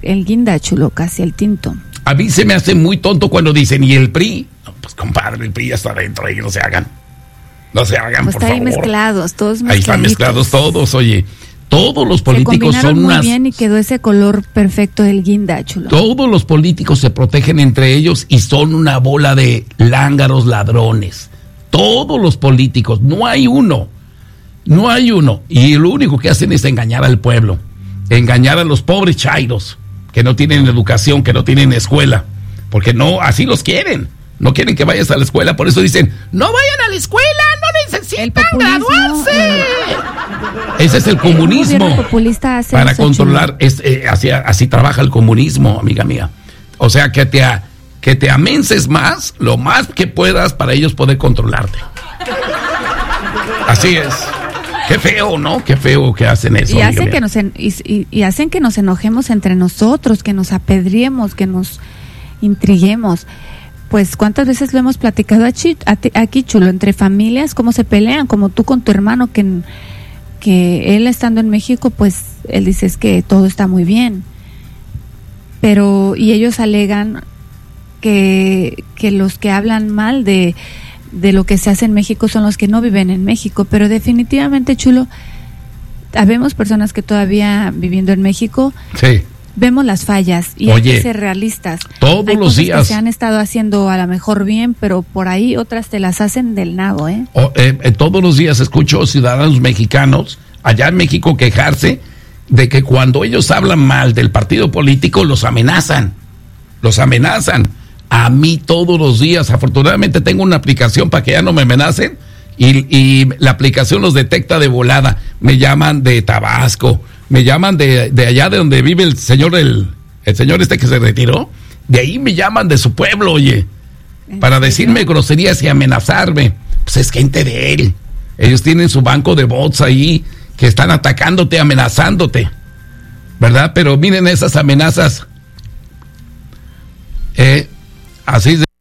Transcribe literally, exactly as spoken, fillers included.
el guinda, Chulo, casi el tinto. A mí se me hace muy tonto cuando dicen, ¿y el P R I? No, pues compadre, el P R I ya está adentro, ahí no se hagan. No se hagan, pues por está favor. ahí mezclados, todos mezclados. Ahí están mezclados todos, oye. Todos los políticos son muy unas... bien y quedó ese color perfecto del guinda, Chulo. Todos los políticos se protegen entre ellos y son una bola de lángaros ladrones. Todos los políticos, no hay uno. No hay uno. Y lo único que hacen es engañar al pueblo. Engañar a los pobres chairos que no tienen educación, que no tienen escuela. Porque no, así los quieren. No quieren que vayas a la escuela, por eso dicen, no vayan a la escuela, no necesitan graduarse. Eh, Ese es el comunismo. El populista hace para eso, controlar, es, eh, así, así trabaja el comunismo, amiga mía. O sea, que te, a, que te amenses más, lo más que puedas, para ellos poder controlarte. Así es. Qué feo, ¿no? Qué feo que hacen eso. Y hacen que, nos en, y, y, y hacen que nos enojemos entre nosotros, que nos apedriemos, que nos intriguemos. Pues cuántas veces lo hemos platicado aquí, aquí, Chulo, entre familias, cómo se pelean, como tú con tu hermano, que, que él estando en México, pues él dice es que todo está muy bien. Pero, y ellos alegan que, que los que hablan mal de, de lo que se hace en México son los que no viven en México. Pero definitivamente, Chulo, habemos personas que todavía viviendo en México... Sí. Vemos las fallas y Oye, hay que ser realistas. Todos hay los cosas días. Que se han estado haciendo a lo mejor bien, pero por ahí otras te las hacen del nabo, ¿eh? O, eh, eh todos los días escucho ciudadanos mexicanos allá en México quejarse de que cuando ellos hablan mal del partido político los amenazan. Los amenazan. A mí todos los días, afortunadamente tengo una aplicación para que ya no me amenacen y, y la aplicación los detecta de volada. Me llaman de Tabasco. Me llaman de, de allá de donde vive el señor, el, el señor este que se retiró. De ahí me llaman de su pueblo, oye. Para decirme groserías y amenazarme. Pues es gente de él. Ellos tienen su banco de bots ahí que están atacándote, amenazándote. ¿Verdad? Pero miren esas amenazas. Eh, así de...